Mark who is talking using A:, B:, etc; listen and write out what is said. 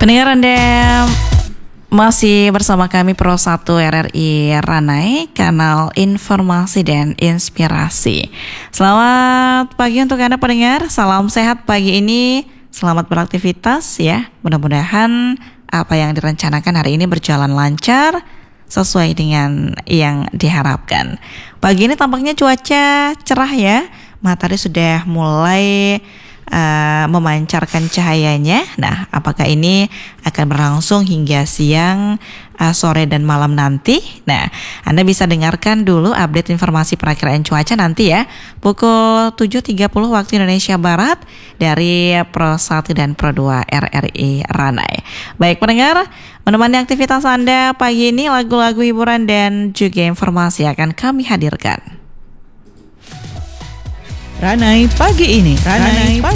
A: Pendengar Anda masih bersama kami Pro 1 RRI Ranai, kanal informasi dan inspirasi. Selamat pagi untuk Anda pendengar, salam sehat pagi ini, selamat beraktivitas ya. Mudah-mudahan apa yang direncanakan hari ini berjalan lancar sesuai dengan yang diharapkan. Pagi ini tampaknya cuaca cerah ya, matahari sudah mulai memancarkan cahayanya. Nah, apakah ini akan berlangsung hingga siang, sore dan malam nanti? Nah, Anda bisa dengarkan dulu update informasi perakiraan cuaca nanti ya, pukul 7.30 waktu Indonesia Barat dari Pro 1 dan Pro 2 RRI Ranai. Baik pendengar, menemani aktivitas Anda pagi ini, lagu-lagu hiburan dan juga informasi akan kami hadirkan.
B: Ranai pagi ini.